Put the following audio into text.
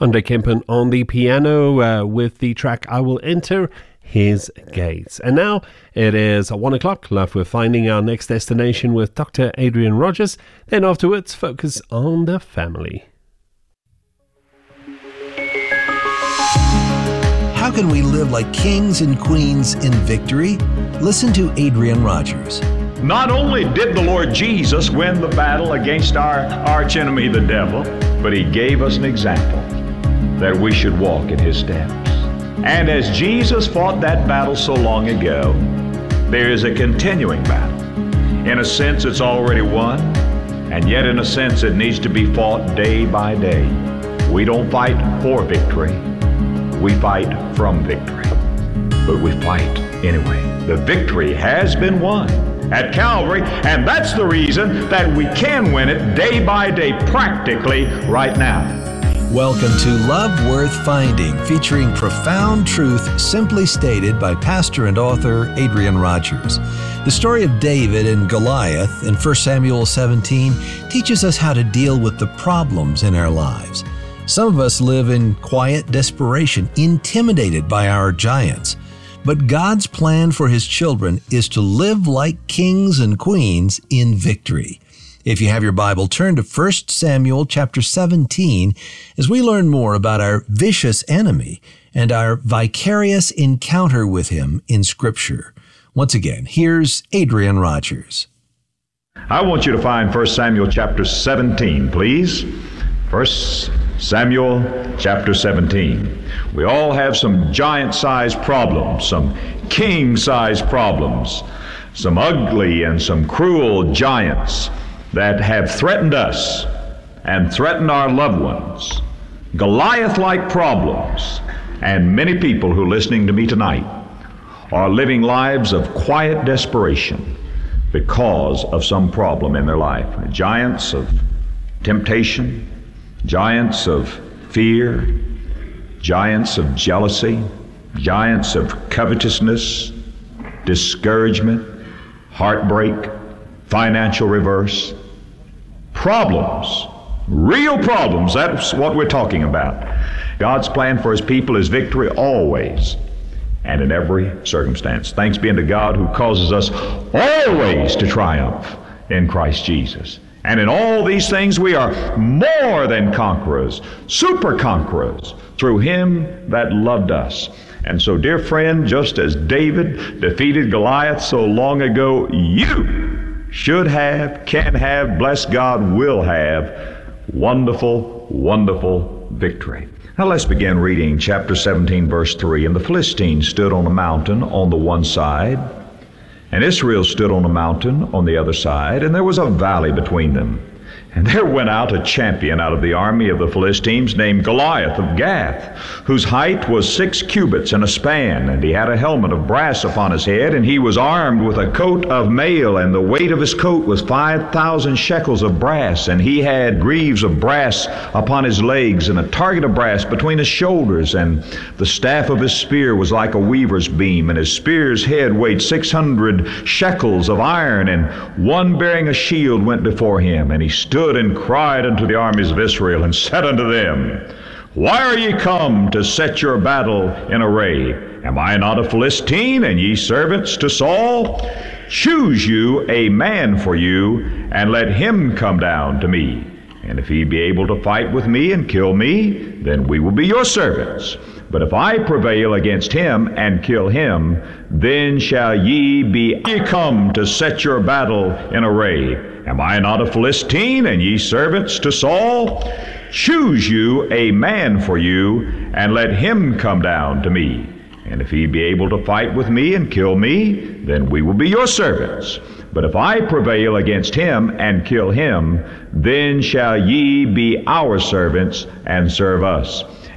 Andre Kempen on the piano with the track I Will Enter His Gates. And now it is 1 o'clock, left with finding our next destination with Dr. Adrian Rogers. Then afterwards, focus on the family. How can we live like kings and queens in victory? Listen to Adrian Rogers. Not only did the Lord Jesus win the battle against our archenemy, the devil, but he gave us an example that we should walk in his steps. And as Jesus fought that battle so long ago, there is a continuing battle. In a sense, it's already won, and yet in a sense, it needs to be fought day by day. We don't fight for victory. We fight from victory, but we fight anyway. The victory has been won at Calvary, and that's the reason that we can win it day by day, practically right now. Welcome to Love Worth Finding, featuring profound truth simply stated by pastor and author Adrian Rogers. The story of David and Goliath in 1 Samuel 17 teaches us how to deal with the problems in our lives. Some of us live in quiet desperation, intimidated by our giants. But God's plan for His children is to live like kings and queens in victory. If you have your Bible, turn to 1 Samuel chapter 17 as we learn more about our vicious enemy and our vicarious encounter with him in Scripture. Once again, here's Adrian Rogers. I want you to find 1 Samuel chapter 17, please. 1 Samuel chapter 17. We all have some giant-sized problems, some king-sized problems, some ugly and some cruel giants that have threatened us and threatened our loved ones. Goliath-like problems. And many people who are listening to me tonight are living lives of quiet desperation because of some problem in their life. Giants of temptation, giants of fear, giants of jealousy, giants of covetousness, discouragement, heartbreak, financial reverse. Problems, real problems, that's what we're talking about. God's plan for His people is victory always and in every circumstance. Thanks be unto God who causes us always to triumph in Christ Jesus. And in all these things we are more than conquerors, super conquerors, through Him that loved us. And so, dear friend, just as David defeated Goliath so long ago, you should have, can have, bless God, will have wonderful, wonderful victory. Now let's begin reading chapter 17, verse 3. And the Philistines stood on a mountain on the one side, and Israel stood on a mountain on the other side, and there was a valley between them. And there went out a champion out of the army of the Philistines named Goliath of Gath, whose height was 6 cubits and a span, and he had a helmet of brass upon his head, and he was armed with a coat of mail, and the weight of his coat was 5,000 shekels of brass, and he had greaves of brass upon his legs, and a target of brass between his shoulders, and the staff of his spear was like a weaver's beam, and his spear's head weighed 600 shekels of iron, and one bearing a shield went before him, and he stood and cried unto the armies of Israel, and said unto them, Why are ye come to set your battle in array? Am I not a Philistine, and ye servants to Saul? Choose you a man for you, and let him come down to me. And if he be able to fight with me and kill me, then we will be your servants. But if I prevail against him and kill him, then shall ye come to set your battle in array. Am I not a Philistine, and ye servants to Saul? Choose you a man for you, and let him come down to me. And if he be able to fight with me and kill me, then we will be your servants. But if I prevail against him and kill him, then shall ye be our servants and serve us.